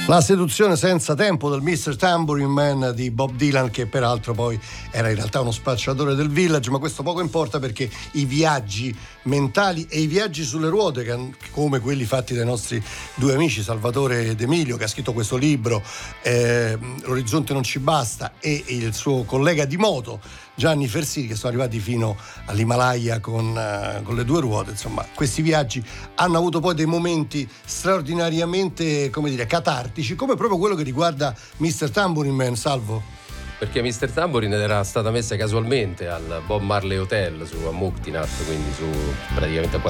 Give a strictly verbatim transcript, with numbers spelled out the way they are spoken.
La seduzione senza tempo del mister Tambourine Man di Bob Dylan, che peraltro poi era in realtà uno spacciatore del Village, ma questo poco importa perché i viaggi mentali e i viaggi sulle ruote, che, come quelli fatti dai nostri due amici Salvatore ed Emilio, che ha scritto questo libro, eh, L'orizzonte non ci basta, e il suo collega di moto Gianni Fersini, che sono arrivati fino all'Himalaya con, uh, con le due ruote. Insomma, questi viaggi hanno avuto poi dei momenti straordinariamente, come dire, catartici, come proprio quello che riguarda mister Tambourine Man. Salvo? Perché mister Tambourine era stata messa casualmente al Bob Marley Hotel su a Muktinat, quindi su praticamente a